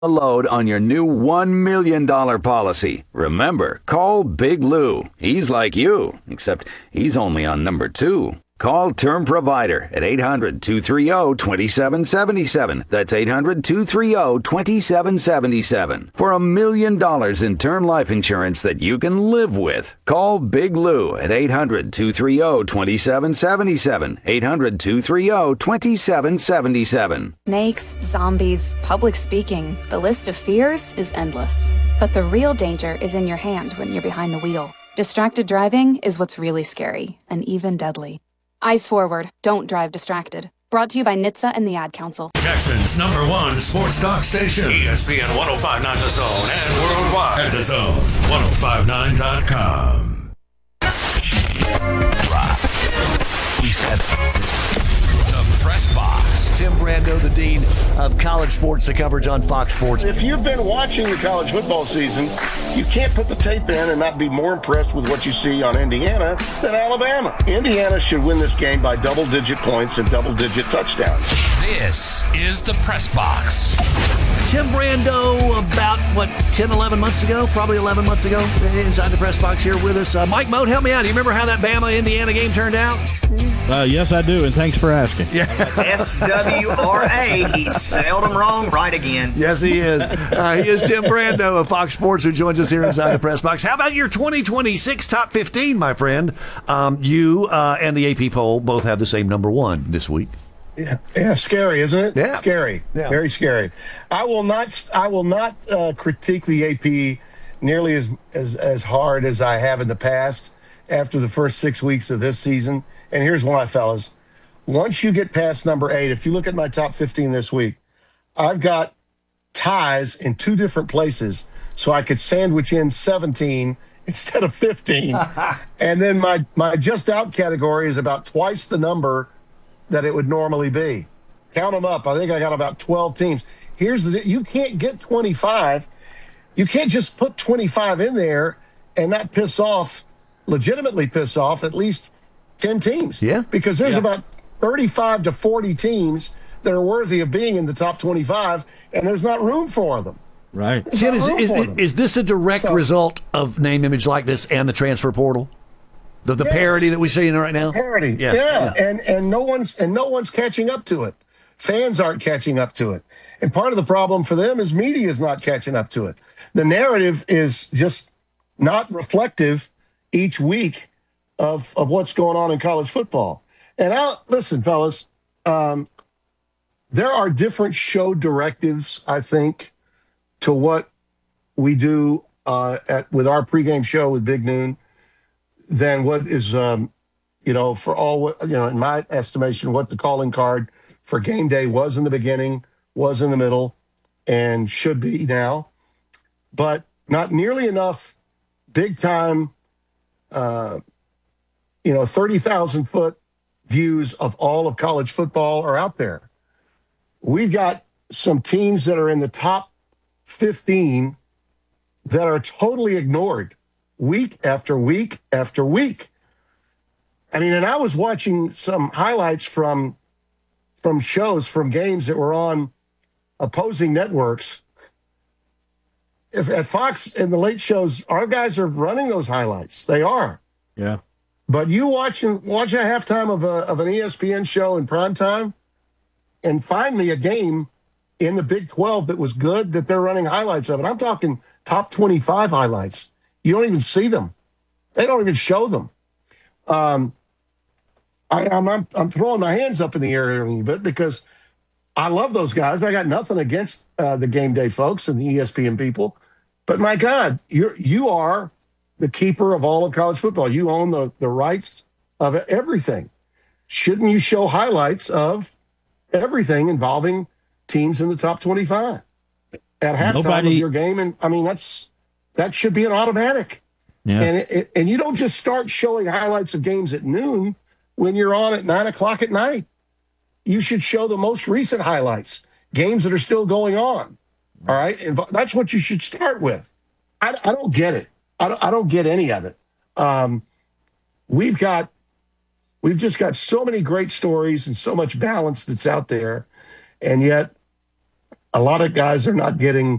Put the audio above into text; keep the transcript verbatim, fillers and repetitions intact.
a load on your new one million dollars policy. Remember, call Big Lou. He's like you, except he's only on number two. Call Term Provider at eight hundred, two three zero, two seven seven seven. That's eight hundred, two three zero, two seven seven seven. For a million dollars in term life insurance that you can live with. Call Big Lou at eight hundred, two three zero, two seven seven seven. eight hundred, two three zero, two seven seven seven. Snakes, zombies, public speaking. The list of fears is endless. But the real danger is in your hand when you're behind the wheel. Distracted driving is what's really scary and even deadly. Eyes forward. Don't drive distracted. Brought to you by N H T S A and the Ad Council. Jackson's number one sports talk station. E S P N ten fifty-nine The Zone and worldwide at the zone ten fifty-nine dot com. We said The Press Box. Tim Brando, the Dean of College Sports, the coverage on Fox Sports. If you've been watching the college football season, you can't put the tape in and not be more impressed with what you see on Indiana than Alabama. Indiana should win this game by double-digit points and double-digit touchdowns. This is the Press Box. Tim Brando, about, what, ten, eleven months ago? Probably eleven months ago, inside the Press Box here with us. Uh, Mike Moat, help me out. Do you remember how that Bama-Indiana game turned out? Uh, yes, I do, and thanks for asking. Yeah. S W R A, he's seldom wrong, right again. Yes, he is. Uh, he is Tim Brando of Fox Sports, who joins us here inside the Press Box. How about your twenty twenty-six top fifteen, my friend? Um, you uh, and the A P poll both have the same number one this week. Yeah, yeah, scary, isn't it? Yeah, scary, yeah. Very scary. I will not, I will not uh, critique the A P nearly as, as as hard as I have in the past after the first six weeks of this season. And here's why, fellas. Once you get past number eight, if you look at my top fifteen this week, I've got ties in two different places, so I could sandwich in seventeen instead of fifteen. And then my my just out category is about twice the number that it would normally be. Count them up. I think I got about twelve teams. Here's the, you can't get twenty-five. You can't just put twenty-five in there and not piss off, legitimately piss off at least ten teams. Yeah. Because there's Yeah. about thirty-five to forty teams that are worthy of being in the top twenty-five, and there's not room for them. Right. There's Tim, not is, room is, for is, them. is this a direct So- result of name, image, likeness, and the transfer portal? The, the Yes. parody that we see in it right now? Parody. Yeah, Yeah. yeah. And and no one's and no one's catching up to it. Fans aren't catching up to it. And part of the problem for them is media is not catching up to it. The narrative is just not reflective each week of, of what's going on in college football. And I'll listen, fellas, um, there are different show directives, I think, to what we do uh, at with our pregame show with Big Noon than what is, um, you know, for all, you know, in my estimation, what the calling card for game day was in the beginning, was in the middle, and should be now. But not nearly enough big time, uh, you know, thirty thousand foot views of all of college football are out there. We've got some teams that are in the top fifteen that are totally ignored week after week after week. I mean, and I was watching some highlights from from shows, from games that were on opposing networks. If at Fox in the late shows, our guys are running those highlights. They are. Yeah. But you watching watch a halftime of a of an E S P N show in prime time, and find me a game in the Big twelve that was good that they're running highlights of it. I'm talking top twenty-five highlights. You don't even see them. They don't even show them. Um, I, I'm, I'm I'm throwing my hands up in the air here a little bit because I love those guys. I got nothing against uh, the game day folks and the E S P N people, but my God, you're you are the keeper of all of college football. You own the the rights of everything. Shouldn't you show highlights of everything involving teams in the top twenty-five at halftime Nobody- of your game? And I mean, that's that should be an automatic. Yeah. And it, it, and you don't just start showing highlights of games at noon when you're on at nine o'clock at night. You should show the most recent highlights, games that are still going on. All right, and that's what you should start with. I, I don't get it. I don't, I don't get any of it. Um, we've got, we've just got so many great stories and so much balance that's out there, and yet a lot of guys are not getting